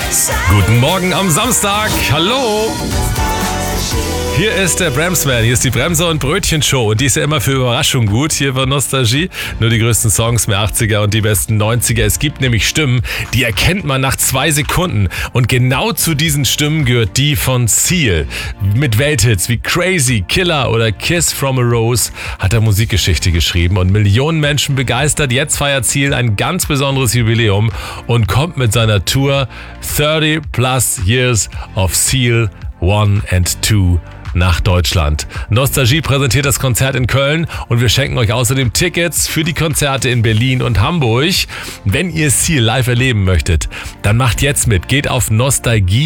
Guten Morgen am Samstag. Hallo. Hier ist der Bremsman, hier ist die Bremser- und Brötchen-Show und die ist ja immer für Überraschung gut, hier bei Nostalgie. Nur die größten Songs mehr 80er und die besten 90er. Es gibt nämlich Stimmen, die erkennt man nach 2 Sekunden und genau zu diesen Stimmen gehört die von Seal. Mit Welthits wie Crazy, Killer oder Kiss from a Rose hat er Musikgeschichte geschrieben und Millionen Menschen begeistert. Jetzt feiert Seal ein ganz besonderes Jubiläum und kommt mit seiner Tour 30 plus Years of Seal 1 and 2 nach Deutschland. Nostalgie präsentiert das Konzert in Köln und wir schenken euch außerdem Tickets für die Konzerte in Berlin und Hamburg. Wenn ihr Seal live erleben möchtet, dann macht jetzt mit. Geht auf nostalgie